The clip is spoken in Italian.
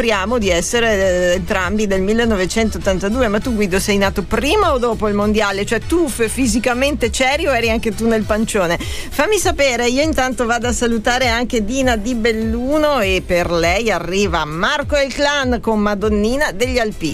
scopriamo di essere entrambi del 1982. Ma tu, Guido, sei nato prima o dopo il mondiale? Cioè tu fisicamente c'eri o eri anche tu nel pancione? Fammi sapere. Io intanto vado a salutare anche Dina di Belluno, e per lei arriva Marco e il Clan con Madonnina degli Alpini.